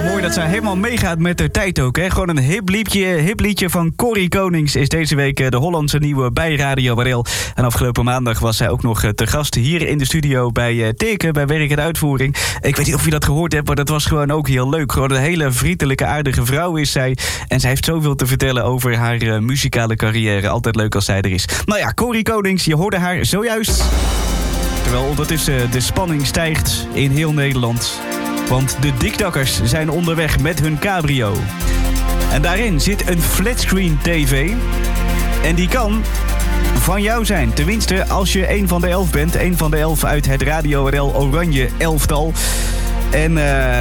mooi dat zij helemaal meegaat met de tijd ook. Hè? Gewoon een hip liedje van Corrie Konings is deze week de Hollandse nieuwe bij Radio Barel. En afgelopen maandag was zij ook nog te gast hier in de studio bij Teken, bij Werk en Uitvoering. Ik weet niet of je dat gehoord hebt, maar dat was gewoon ook heel leuk. Gewoon een hele vriendelijke, aardige vrouw is zij. En zij heeft zoveel te vertellen over haar muzikale carrière. Altijd leuk als zij er is. Nou ja, Corrie Konings, je hoorde haar zojuist. Terwijl ondertussen de spanning stijgt in heel Nederland. Want de dikdakkers zijn onderweg met hun cabrio. En daarin zit een flatscreen tv. En die kan van jou zijn. Tenminste, als je een van de 11 bent. Een van de 11 uit het Radio RL Oranje elftal. En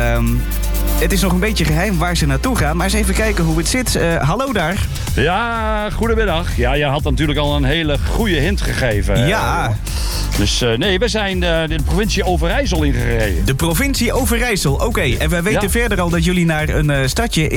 het is nog een beetje geheim waar ze naartoe gaan. Maar eens even kijken hoe het zit. Hallo daar. Ja, goedemiddag. Ja, je had natuurlijk al een hele goede hint gegeven. Ja. Dus nee, we zijn de provincie Overijssel ingereden. De provincie Overijssel, oké. En wij weten verder al dat jullie naar een stadje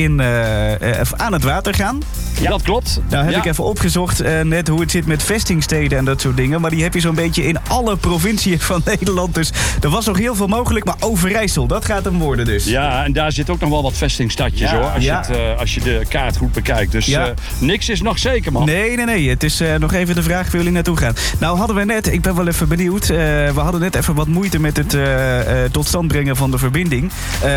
aan het water gaan. Ja, dat klopt. Nou heb ik even opgezocht net hoe het zit met vestingsteden en dat soort dingen. Maar die heb je zo'n beetje in alle provinciën van Nederland. Dus er was nog heel veel mogelijk. Maar Overijssel, dat gaat hem worden dus. Ja, en daar zit ook nog wel wat vestingstadjes hoor. Als je de kaart goed bekijkt. Dus niks is nog zeker, man. Nee. Het is nog even de vraag waar jullie naartoe gaan. Nou hadden we net, ik ben wel even benieuwd. We hadden net even wat moeite met het tot stand brengen van de verbinding.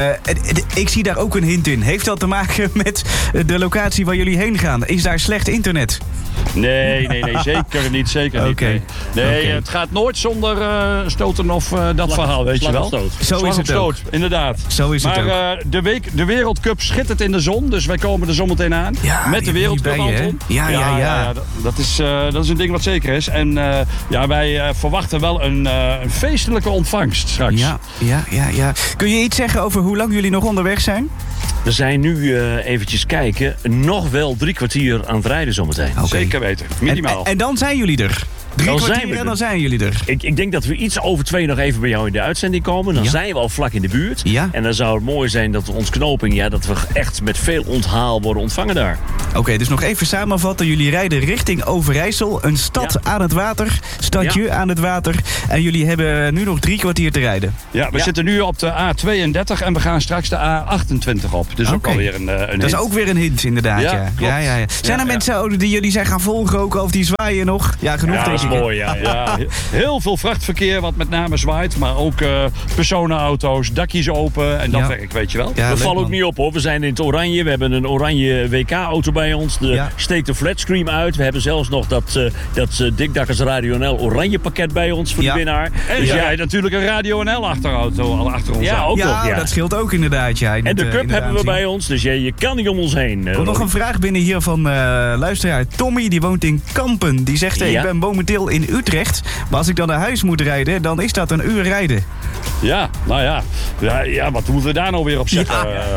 Ik zie daar ook een hint in. Heeft dat te maken met de locatie waar jullie heen gaan? Is daar slecht internet? Nee, zeker niet. Okay. Nee, het gaat nooit zonder stoten of dat verhaal, weet je wel. Zo is het ook. Inderdaad. Zo is het ook. Maar de Wereldcup schittert in de zon, dus wij komen er zometeen aan. Ja, met de Wereldcup, Anton. Ja. Dat is een ding wat zeker is. En wij verwachten wel een feestelijke ontvangst straks. Ja. Kun je iets zeggen over hoe lang jullie nog onderweg zijn? We zijn nu eventjes kijken. Nog wel 3 kwartier aan het rijden zometeen. Okay. Zeker weten. Minimaal. En dan zijn jullie er. 3 kwartier en dan zijn jullie er. Ik denk dat we iets over 2 nog even bij jou in de uitzending komen. Dan zijn we al vlak in de buurt. Ja. En dan zou het mooi zijn dat ons knooping, dat we echt met veel onthaal worden ontvangen daar. Oké, dus nog even samenvatten. Jullie rijden richting Overijssel. Een stad aan het water. Stadje aan het water. En jullie hebben nu nog 3 kwartier te rijden. Ja, we zitten nu op de A32 en we gaan straks de A28 op. Dus ook alweer een hint. Dat is ook weer een hint, inderdaad. Ja. Zijn er mensen die jullie zijn gaan volgen ook, of die zwaaien nog? Ja, genoeg dat is mooi, ja. Heel veel vrachtverkeer wat met name zwaait. Maar ook personenauto's, dakjes open en dat werk, weet je wel. Ja, we vallen ook niet op hoor. We zijn in het oranje. We hebben een oranje WK-auto bij ons. Steekt de flatscreen uit. We hebben zelfs nog dat Dikdakkers Radio NL oranje pakket bij ons voor de winnaar. En dus jij natuurlijk een Radio NL achterauto al achter ons. Ja, ook nog. Ja, dat scheelt ook inderdaad. En de cup hebben we bij ons. Dus je kan niet om ons heen. Er komt nog een vraag binnen hier van luisteraar Tommy. Die woont in Kampen. Die zegt, ik ben momenteel in Utrecht. Maar als ik dan naar huis moet rijden, dan is dat een uur rijden. Ja, nou ja. Ja, wat moeten we daar nou weer op zeggen?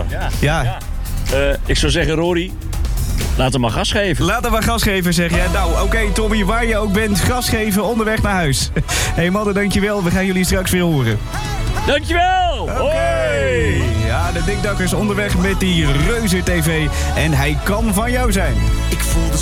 Ik zou zeggen, Rory, laat hem maar gas geven. Laat hem maar gas geven, zeg jij. Nou, oké, Tommy, waar je ook bent, gas geven onderweg naar huis. Hé mannen, dankjewel. We gaan jullie straks weer horen. Dankjewel! Okay. Hoi! Ja, de Dikdakkers onderweg met die reuze tv. En hij kan van jou zijn. Ik voelde